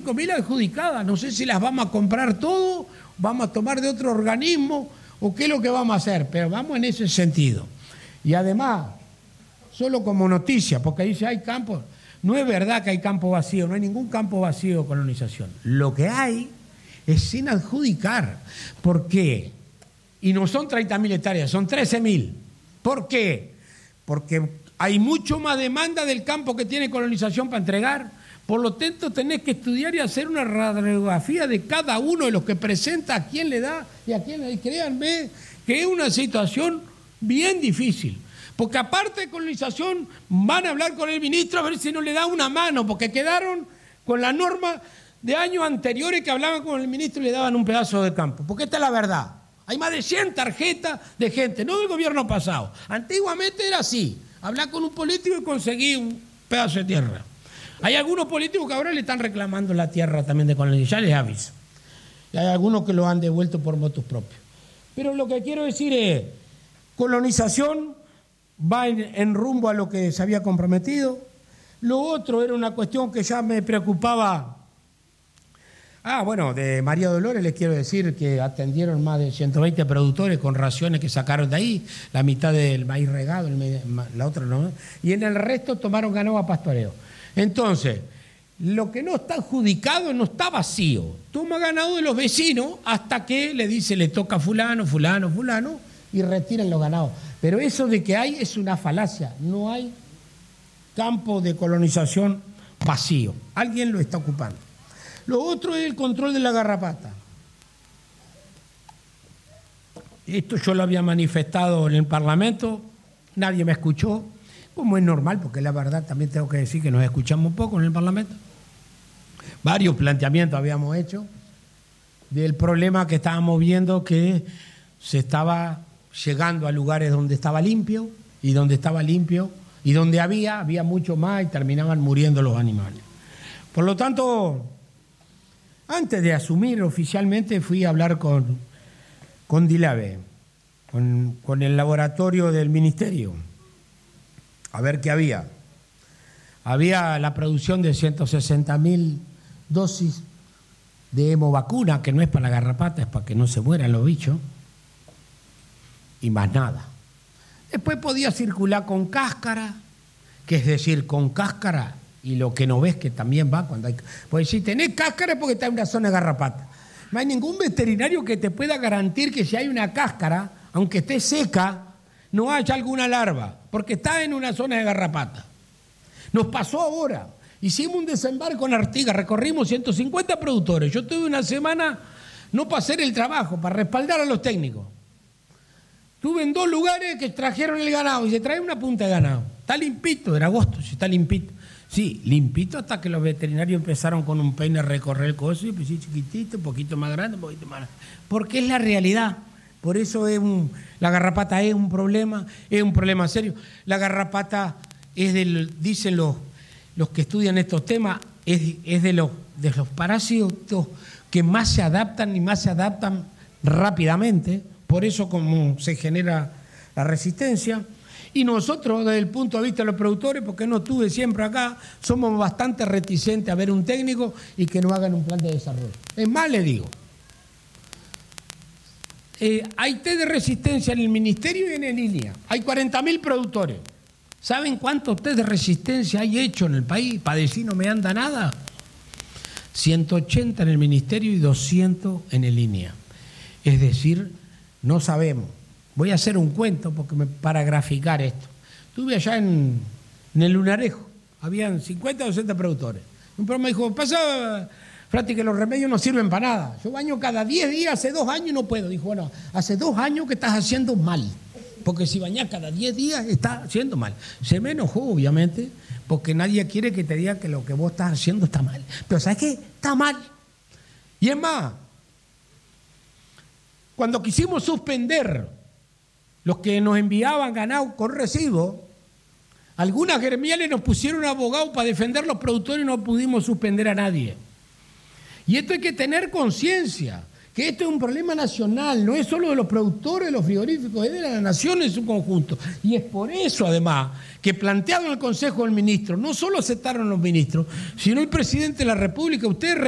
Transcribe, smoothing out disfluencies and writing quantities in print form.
5.000 adjudicadas. No sé si las vamos a comprar todo, vamos a tomar de otro organismo o qué es lo que vamos a hacer, pero vamos en ese sentido. Y además, solo como noticia, porque dice hay campos, no es verdad que hay campo vacío, no hay ningún campo vacío de colonización. Lo que hay es sin adjudicar. ¿Por qué? Y no son 30.000 hectáreas, son 13.000. ¿Por qué? Porque hay mucho más demanda del campo que tiene colonización para entregar. Por lo tanto, tenés que estudiar y hacer una radiografía de cada uno de los que presenta, a quién le da y a quién le da. Créanme que es una situación bien difícil. Porque aparte de colonización, van a hablar con el ministro a ver si no le da una mano, porque quedaron con la norma de años anteriores que hablaban con el ministro y le daban un pedazo de campo. Porque esta es la verdad. Hay más de 100 tarjetas de gente, no del gobierno pasado. Antiguamente era así. Hablar con un político y conseguir un pedazo de tierra. Hay algunos políticos que ahora le están reclamando la tierra también de colonización, ya les aviso. Y hay algunos que lo han devuelto por motos propios. Pero lo que quiero decir es, colonización va en rumbo a lo que se había comprometido. Lo otro era una cuestión que ya me preocupaba. Bueno, de María Dolores les quiero decir que atendieron más de 120 productores con raciones que sacaron de ahí, la mitad del maíz regado, la otra no, y en el resto tomaron ganado a pastoreo. Entonces, lo que no está adjudicado no está vacío. Toma ganado de los vecinos hasta que le dice le toca a fulano, fulano, fulano, y retiran los ganados. Pero eso de que hay es una falacia. No hay campo de colonización vacío. Alguien lo está ocupando. Lo otro es el control de la garrapata. Esto yo lo había manifestado en el Parlamento, nadie me escuchó, como es normal, porque la verdad también tengo que decir que nos escuchamos poco en el Parlamento. Varios planteamientos habíamos hecho del problema que estábamos viendo, que se estaba llegando a lugares donde estaba limpio, y donde estaba limpio, y donde había mucho más y terminaban muriendo los animales. Por lo tanto, antes de asumir oficialmente fui a hablar con DILABE, con el laboratorio del ministerio, a ver qué había. Había la producción de 160.000 dosis de hemovacuna, que no es para la garrapata, es para que no se mueran los bichos, y más nada. Después podía circular con cáscara, que es decir, con cáscara, y lo que no ves que también va cuando hay... Pues si tenés cáscara es porque está en una zona de garrapata. No hay ningún veterinario que te pueda garantir que si hay una cáscara, aunque esté seca, no haya alguna larva, porque está en una zona de garrapata. Nos pasó ahora. Hicimos un desembarco en Artigas, recorrimos 150 productores. Yo tuve una semana, no para hacer el trabajo, para respaldar a los técnicos. Tuve en 2 lugares que trajeron el ganado y se trae una punta de ganado. Está limpito, era agosto, si está limpito. Sí, limpito hasta que los veterinarios empezaron con un peine a recorrer el coso y pues sí, chiquitito, un poquito más grande, un poquito más grande. Porque es la realidad. Por eso la garrapata es un problema serio. La garrapata es dicen los que estudian estos temas, es de los parásitos que más se adaptan y más se adaptan rápidamente. Por eso como se genera la resistencia. Y nosotros, desde el punto de vista de los productores, porque no estuve siempre acá, somos bastante reticentes a ver un técnico y que no hagan un plan de desarrollo. Es más, le digo, hay test de resistencia en el ministerio y en línea. Hay 40.000 productores. ¿Saben cuántos test de resistencia hay hecho en el país? Para decir no me anda nada. 180 en el ministerio y 200 en línea. Es decir, no sabemos. Voy a hacer un cuento para graficar esto. Estuve allá en el Lunarejo, habían 50 o 60 productores. Un programa me dijo, pasa, Frati, que los remedios no sirven para nada. Yo baño cada 10 días, hace 2 años y no puedo. Dijo, bueno, hace 2 años que estás haciendo mal, porque si bañás cada 10 días estás haciendo mal. Se me enojó, obviamente, porque nadie quiere que te diga que lo que vos estás haciendo está mal. Pero ¿sabes qué? Está mal. Y es más, cuando quisimos suspender los que nos enviaban ganado con recibo, algunas gremiales nos pusieron abogados para defender a los productores y no pudimos suspender a nadie. Y esto hay que tener conciencia, que esto es un problema nacional, no es solo de los productores, de los frigoríficos, es de la nación en su conjunto. Y es por eso, además, que planteado en el Consejo del Ministro, no solo aceptaron los ministros, sino el presidente de la República. Ustedes